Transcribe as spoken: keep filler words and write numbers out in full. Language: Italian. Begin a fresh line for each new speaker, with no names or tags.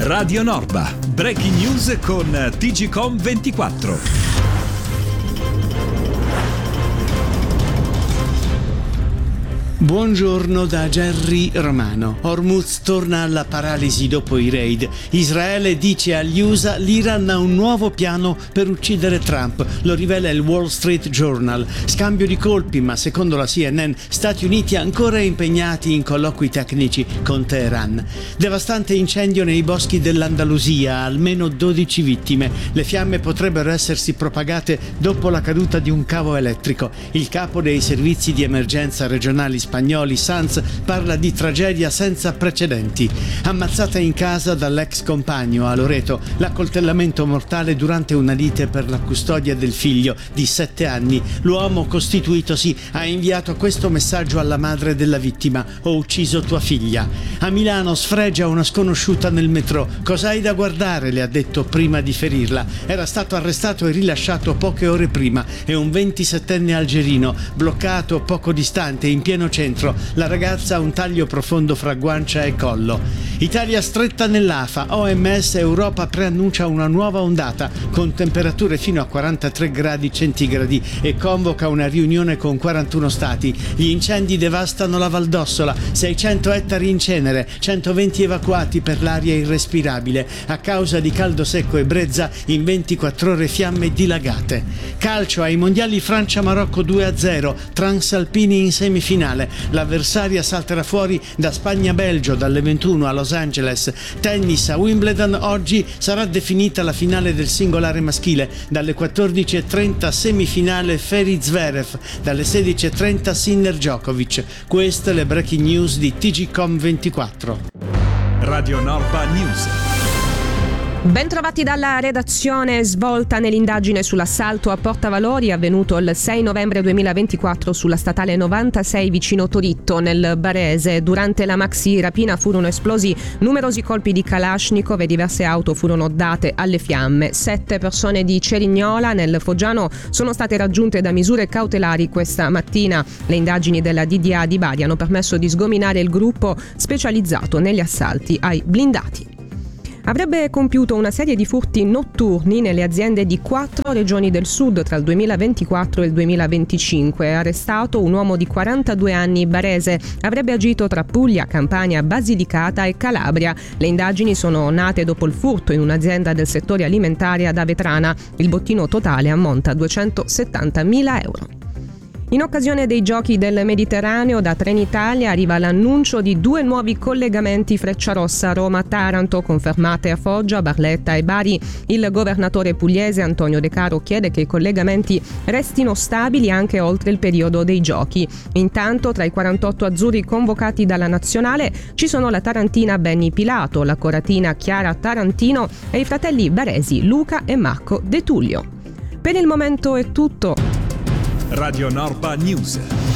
Radio Norba, breaking news con T G Com ventiquattro.
Buongiorno da Gerry Romano. Hormuz torna alla paralisi dopo i raid. Israele dice agli U S A l'Iran ha un nuovo piano per uccidere Trump. Lo rivela il Wall Street Journal. Scambio di colpi, ma secondo la C N N Stati Uniti ancora impegnati in colloqui tecnici con Teheran. Devastante incendio nei boschi dell'Andalusia, almeno dodici vittime. Le fiamme potrebbero essersi propagate dopo la caduta di un cavo elettrico. Il capo dei servizi di emergenza regionali spagnoli Sanz parla di tragedia senza precedenti. Ammazzata in casa dall'ex compagno a Loreto, l'accoltellamento mortale durante una lite per la custodia del figlio di sette anni. L'uomo costituitosi ha inviato questo messaggio alla madre della vittima: ho ucciso tua figlia. A Milano sfregia una sconosciuta nel metro. Cos'hai da guardare? Le ha detto prima di ferirla. Era stato arrestato e rilasciato poche ore prima. È un ventisettenne algerino bloccato poco distante in pieno centro. La ragazza ha un taglio profondo fra guancia e collo. Italia stretta nell'A F A. O M S Europa preannuncia una nuova ondata con temperature fino a quarantatré gradi centigradi e convoca una riunione con quarantuno stati. Gli incendi devastano la Valdossola, seicento ettari in cenere, centoventi evacuati per l'aria irrespirabile. A causa di caldo secco e brezza, in ventiquattro ore fiamme dilagate. Calcio, ai mondiali Francia-Marocco due a zero, Transalpini in semifinale. L'avversaria salterà fuori da Spagna-Belgio dalle ventuno a Los Angeles. Tennis, a Wimbledon oggi sarà definita la finale del singolare maschile. Dalle quattordici e trenta semifinale Ferry-Zverev, dalle sedici e trenta Sinner-Djokovic. Queste le breaking news di T G Com ventiquattro.
Radio Norba News.
Bentrovati dalla redazione. Svolta nell'indagine sull'assalto a Portavalori avvenuto il sei novembre duemilaventiquattro sulla statale novantasei vicino Toritto, nel Barese. Durante la maxi rapina furono esplosi numerosi colpi di Kalashnikov e diverse auto furono date alle fiamme. Sette persone di Cerignola, nel Foggiano, sono state raggiunte da misure cautelari questa mattina. Le indagini della D D A di Bari hanno permesso di sgominare il gruppo specializzato negli assalti ai blindati. Avrebbe compiuto una serie di furti notturni nelle aziende di quattro regioni del sud tra il duemilaventiquattro e il duemilaventicinque. Arrestato un uomo di quarantadue anni barese. Avrebbe agito tra Puglia, Campania, Basilicata e Calabria. Le indagini sono nate dopo il furto in un'azienda del settore alimentare ad Avetrana. Il bottino totale ammonta a duecentosettantamila euro. In occasione dei Giochi del Mediterraneo, da Trenitalia arriva l'annuncio di due nuovi collegamenti Frecciarossa Roma-Taranto, confermate a Foggia, Barletta e Bari. Il governatore pugliese Antonio De Caro chiede che i collegamenti restino stabili anche oltre il periodo dei Giochi. Intanto, tra i quarantotto azzurri convocati dalla nazionale ci sono la tarantina Benny Pilato, la coratina Chiara Tarantino e i fratelli baresi Luca e Marco De Tullio. Per il momento è tutto.
Radio Norba News.